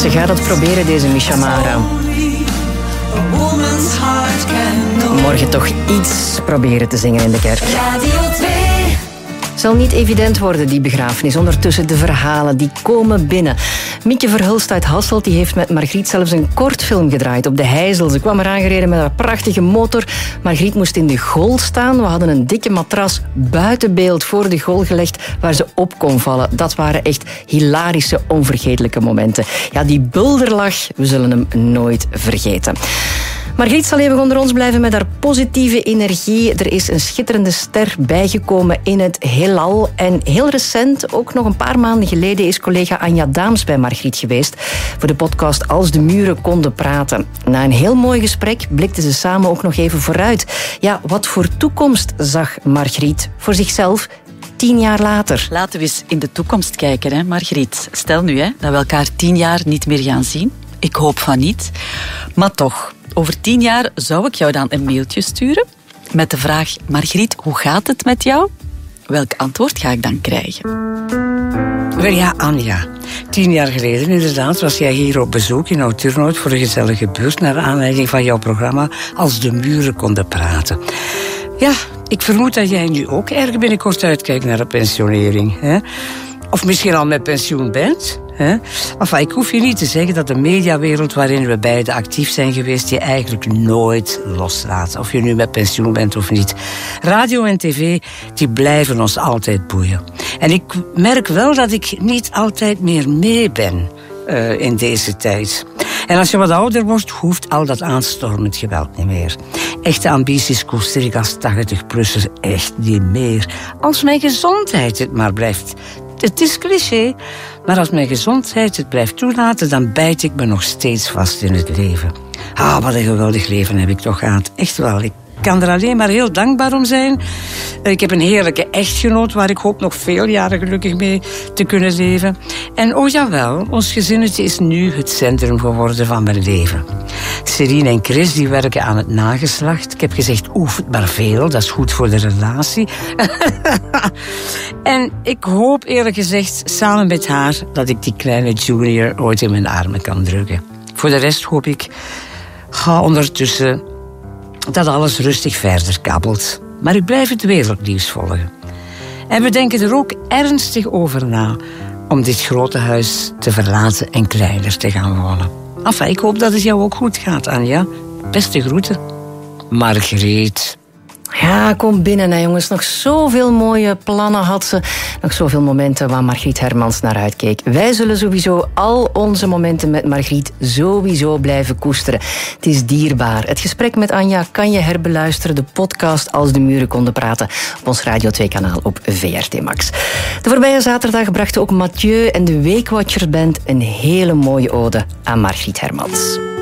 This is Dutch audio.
Ze gaat het proberen, deze Misha Mara. Morgen toch iets proberen te zingen in de kerk. Radio 2. Zal niet evident worden, die begrafenis. Ondertussen de verhalen, die komen binnen. Mieke Verhulst uit Hasselt die heeft met Margriet zelfs een kortfilm gedraaid op de Heijzel. Ze kwam eraan gereden met haar prachtige motor. Margriet moest in de gol staan. We hadden een dikke matras buiten beeld voor de gol gelegd waar ze op kon vallen. Dat waren echt hilarische, onvergetelijke momenten. Ja, die bulderlach, we zullen hem nooit vergeten. Margriet zal even onder ons blijven met haar positieve energie. Er is een schitterende ster bijgekomen in het heelal. En heel recent, ook nog een paar maanden geleden, is collega Anja Daams bij Margriet geweest voor de podcast Als de muren konden praten. Na een heel mooi gesprek blikten ze samen ook nog even vooruit. Ja, wat voor toekomst zag Margriet voor zichzelf 10 jaar later? Laten we eens in de toekomst kijken, hè, Margriet. Stel nu dat we elkaar 10 jaar niet meer gaan zien. Ik hoop van niet. Maar toch, over 10 jaar zou ik jou dan een mailtje sturen met de vraag: Margriet, hoe gaat het met jou? Welk antwoord ga ik dan krijgen? Wel ja, Anja. 10 jaar geleden inderdaad was jij hier op bezoek in Oud-Turnhout voor een gezellige beurt naar aanleiding van jouw programma Als de muren konden praten. Ja, ik vermoed dat jij nu ook erg binnenkort uitkijkt naar de pensionering. Hè? Of misschien al met pensioen bent. Enfin, ik hoef je niet te zeggen dat de mediawereld waarin we beiden actief zijn geweest je eigenlijk nooit loslaat. Of je nu met pensioen bent of niet. Radio en tv, die blijven ons altijd boeien. En ik merk wel dat ik niet altijd meer mee ben in deze tijd. En als je wat ouder wordt, hoeft al dat aanstormend geweld niet meer. Echte ambities koester ik als 80-plusser echt niet meer. Als mijn gezondheid het maar blijft. Het is cliché, maar als mijn gezondheid het blijft toelaten, dan bijt ik me nog steeds vast in het leven. Wat een geweldig leven heb ik toch gehad. Echt wel. Ik kan er alleen maar heel dankbaar om zijn. Ik heb een heerlijke echtgenoot waar ik hoop nog veel jaren gelukkig mee te kunnen leven. En oh jawel, ons gezinnetje is nu het centrum geworden van mijn leven. Serine en Chris die werken aan het nageslacht. Ik heb gezegd, oefent maar veel, dat is goed voor de relatie. En ik hoop eerlijk gezegd samen met haar dat ik die kleine junior ooit in mijn armen kan drukken. Voor de rest hoop ik ondertussen dat alles rustig verder kabbelt. Maar ik blijf het wereldnieuws volgen. En we denken er ook ernstig over na om dit grote huis te verlaten en kleiner te gaan wonen. Enfin, ik hoop dat het jou ook goed gaat, Anja. Beste groeten. Margriet. Ja, kom binnen, hè, jongens. Nog zoveel mooie plannen had ze. Nog zoveel momenten waar Margriet Hermans naar uitkeek. Wij zullen sowieso al onze momenten met Margriet sowieso blijven koesteren. Het is dierbaar. Het gesprek met Anja kan je herbeluisteren. De podcast Als de muren konden praten op ons Radio 2-kanaal op VRT Max. De voorbije zaterdag brachten ook Mathieu en de Weekwatchers Band een hele mooie ode aan Margriet Hermans.